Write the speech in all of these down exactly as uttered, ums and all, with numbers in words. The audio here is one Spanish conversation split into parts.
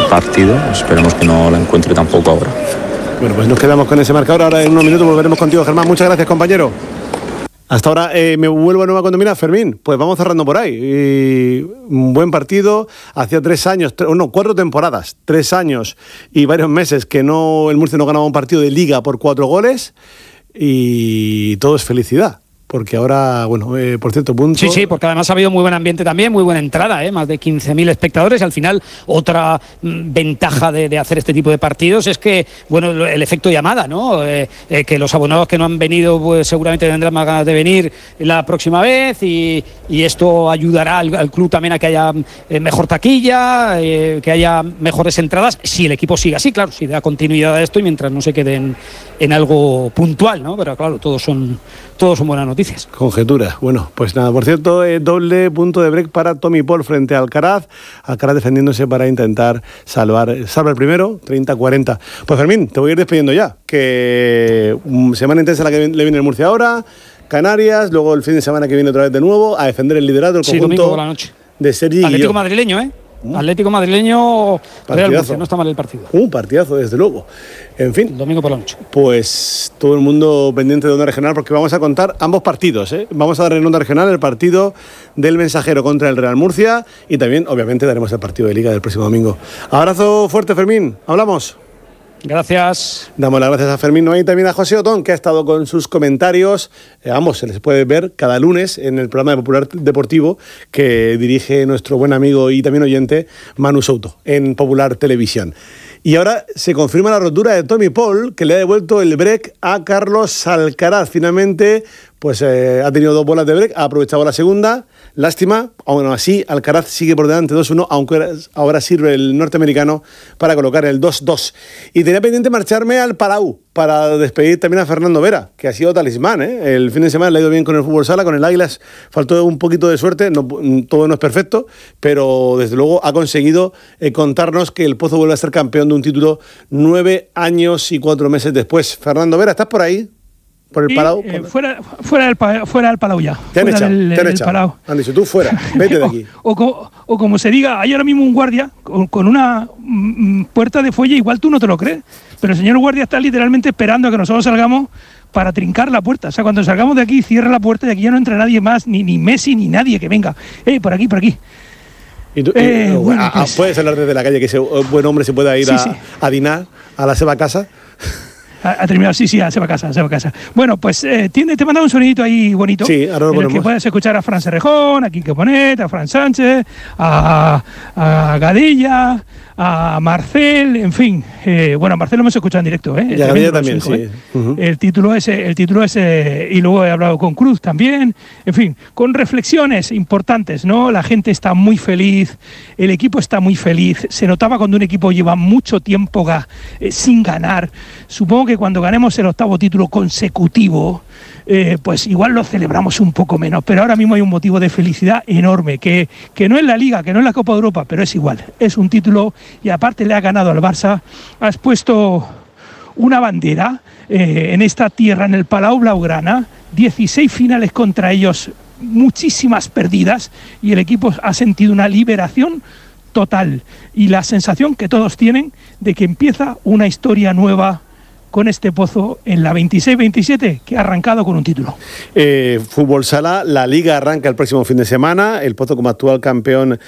partido. Esperemos que no la encuentre tampoco ahora. Bueno, pues nos quedamos con ese marcador. Ahora en unos minutos volveremos contigo, Germán. Muchas gracias, compañero. Hasta ahora eh, me vuelvo a nueva condomina. Fermín, pues vamos cerrando por ahí. Y un buen partido. Hacía tres años, tres, no, cuatro temporadas, tres años y varios meses que no el Murcia no ganaba un partido de Liga por cuatro goles. Y todo es felicidad. Porque ahora, bueno, eh, por cierto punto... Sí, sí, porque además ha habido muy buen ambiente también, muy buena entrada, ¿eh? Más de quince mil espectadores. Al final, otra mm, ventaja de, de hacer este tipo de partidos es que, bueno, el efecto llamada, ¿no? Eh, eh, que los abonados que no han venido, pues seguramente tendrán más ganas de venir la próxima vez y, y esto ayudará al, al club también a que haya eh, mejor taquilla, eh, que haya mejores entradas, si el equipo sigue así, claro, si da continuidad a esto y mientras no se quede en, en algo puntual, ¿no? Pero claro, todos son, todos son buenas noticias. Noticias. Conjetura. Bueno, pues nada, por cierto, eh, doble punto de break para Tommy Paul frente a Alcaraz. Alcaraz defendiéndose para intentar salvar, salva el primero, treinta cuarenta. Pues Fermín, te voy a ir despidiendo ya, que um, semana intensa la que le viene el Murcia ahora, Canarias, luego el fin de semana que viene otra vez de nuevo, a defender el liderato del sí, conjunto domingo por la noche. De Sergi Atlético madrileño, ¿eh? Atlético madrileño, Real Murcia, no está mal el partido. Un partidazo, desde luego. En fin. El domingo por la noche. Pues todo el mundo pendiente de Onda Regional porque vamos a contar ambos partidos, ¿eh? Vamos a dar en Onda Regional el partido del Mensajero contra el Real Murcia y también, obviamente, daremos el partido de Liga del próximo domingo. Abrazo fuerte, Fermín. Hablamos. Gracias. Damos las gracias a Fermín Noé y también a José Otón, que ha estado con sus comentarios. Eh, ambos se les puede ver cada lunes en el programa de Popular Deportivo que dirige nuestro buen amigo y también oyente Manu Souto en Popular Televisión. Y ahora se confirma la rotura de Tommy Paul, que le ha devuelto el break a Carlos Alcaraz. Finalmente, pues eh, ha tenido dos bolas de break, ha aprovechado la segunda. Lástima, aún así, Alcaraz sigue por delante dos uno, aunque ahora sirve el norteamericano para colocar el dos dos. Y tenía pendiente marcharme al Palau para despedir también a Fernando Vera, que ha sido talismán, ¿eh? El fin de semana le ha ido bien con el fútbol sala, con el Águilas faltó un poquito de suerte, no, todo no es perfecto, pero desde luego ha conseguido eh, contarnos que el Pozo vuelve a ser campeón de un título nueve años y cuatro meses después. Fernando Vera, ¿estás por ahí? ¿Por el y, Palau? Eh, fuera, fuera, del, fuera del Palau ya. Te han fuera echado, del, te han del echado. Palau. Han dicho, tú fuera, vete de aquí. o, o, o como se diga, hay ahora mismo un guardia con, con una mm, puerta de fuelle, igual tú no te lo crees, pero el señor guardia está literalmente esperando a que nosotros salgamos para trincar la puerta. O sea, cuando salgamos de aquí, cierra la puerta y aquí ya no entra nadie más, ni, ni Messi, ni nadie que venga. Eh, por aquí, por aquí. ¿Y tú, eh, y, bueno, a, pues, puedes hablar desde la calle que ese buen hombre se pueda ir sí, a, sí. a dinar a la Seba Casa? Ha, ha terminado, sí, sí, se va a casa, se va a casa. Bueno, pues eh, tiene, te he mandado un sonidito ahí bonito. Sí, ahora lo en el ponemos. que puedes escuchar a Fran Serrejón, a Quique Bonet, a Fran Sánchez, a, a Gadella, a Marcel, en fin. Eh, bueno, a Marcel lo hemos escuchado en directo, ¿eh? Y a Gadella también, sí. ¿eh? Uh-huh. El título ese, el título ese, y luego he hablado con Cruz también. En fin, con reflexiones importantes, ¿no? La gente está muy feliz, el equipo está muy feliz. Se notaba cuando un equipo lleva mucho tiempo ga, eh, sin ganar. Supongo que cuando ganemos el octavo título consecutivo, eh, pues igual lo celebramos un poco menos, pero ahora mismo hay un motivo de felicidad enorme, que, que no es la Liga, que no es la Copa de Europa, pero es igual, es un título y aparte le ha ganado al Barça, has puesto una bandera eh, en esta tierra, en el Palau Blaugrana, dieciséis finales contra ellos, muchísimas perdidas y el equipo ha sentido una liberación total y la sensación que todos tienen de que empieza una historia nueva con este Pozo en la veintiséis veintisiete, que ha arrancado con un título. Eh, fútbol sala, la Liga arranca el próximo fin de semana. El Pozo, como actual campeón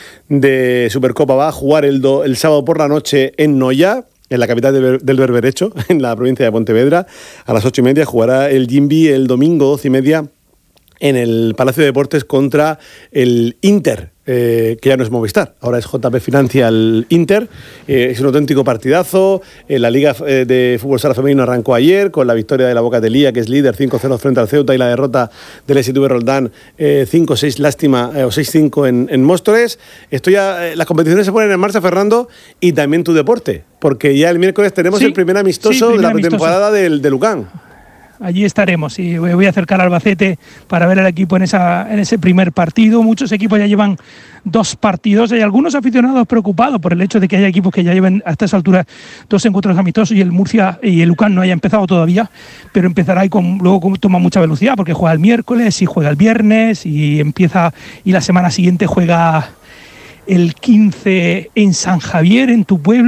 de Supercopa, va a jugar el, do, el sábado por la noche en Noia, en la capital de, del Berberecho, en la provincia de Pontevedra. A las ocho y media jugará el Jimbi el domingo, doce y media, en el Palacio de Deportes contra el Inter, eh, que ya no es Movistar, ahora es J P Financial Inter. Eh, es un auténtico partidazo. Eh, la Liga eh, de Fútbol Sala Femenino arrancó ayer con la victoria de la Bocatelía, que es líder cinco cero frente al Ceuta, y la derrota del S T V Roldán eh, cinco seis, lástima, eh, o seis cinco en, en Móstoles. Esto ya, eh, las competiciones se ponen en marcha, Fernando, y también tu deporte, porque ya el miércoles tenemos sí, el primer amistoso sí, primer de la pretemporada del de Lucán. Allí estaremos y voy a acercar a Albacete para ver al equipo en, esa, en ese primer partido. Muchos equipos ya llevan dos partidos. Hay algunos aficionados preocupados por el hecho de que haya equipos que ya lleven hasta esa altura dos encuentros amistosos y el Murcia y el Lucán no haya empezado todavía, pero empezará y con, luego toma mucha velocidad porque juega el miércoles y juega el viernes y empieza y la semana siguiente juega el quince en San Javier, en tu pueblo.